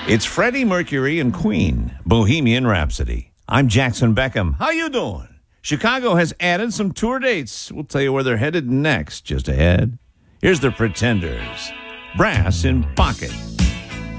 It's Freddie Mercury and Queen, Bohemian Rhapsody. I'm Jackson Beckham. How you doing? Chicago has added some tour dates. We'll tell you where they're headed next, just ahead. Here's the Pretenders. Brass in Pocket.